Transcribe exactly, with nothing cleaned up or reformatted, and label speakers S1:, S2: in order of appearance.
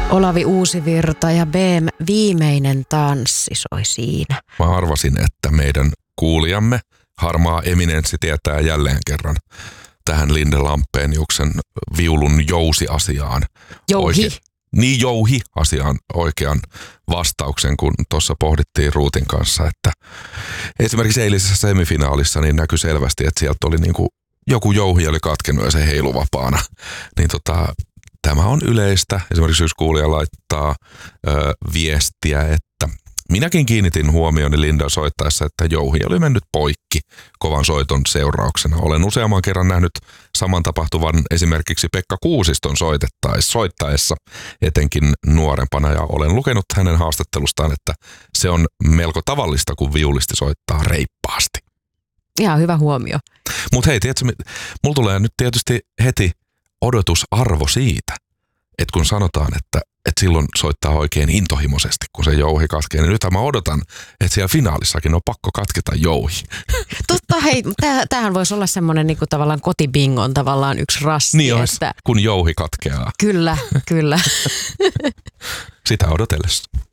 S1: Olavi Uusivirta ja Beem Viimeinen tanssi soi siinä.
S2: Mä arvasin, että meidän kuulijamme harmaa eminenssi tietää jälleen kerran tähän Linde Lampeniuksen viulun jousi-asiaan.
S1: Jouhi.
S2: Oikein, niin jouhi-asiaan oikean vastauksen, kun tuossa pohdittiin Ruutin kanssa, että esimerkiksi eilisessä semifinaalissa niin näkyi selvästi, että sieltä oli niinku joku jouhi oli katkennut ja se heilu vapaana. Niin tota, tämä on yleistä. Esimerkiksi jos kuulija laittaa ö, viestiä, että minäkin kiinnitin huomioni Lindan soittaessa, että jouhi oli mennyt poikki kovan soiton seurauksena. Olen useamman kerran nähnyt saman tapahtuvan esimerkiksi Pekka Kuusiston soittaessa, etenkin nuorempana, ja olen lukenut hänen haastattelustaan, että se on melko tavallista, kun viulisti soittaa reippaasti.
S1: Ihan hyvä huomio.
S2: Mutta hei, tiedätkö, mulla tulee nyt tietysti heti odotusarvo siitä, että kun sanotaan, että, että silloin soittaa oikein intohimoisesti, kun se jouhi katkee, niin nythän mä odotan, että siellä finaalissakin on pakko katketa jouhi.
S1: Totta, hei, tämähän voisi olla semmoinen niin kuin tavallaan kotibingon tavallaan yksi rasti.
S2: Niin olisi,
S1: että...
S2: kun jouhi katkeaa.
S1: Kyllä, kyllä.
S2: Sitä odotellessa.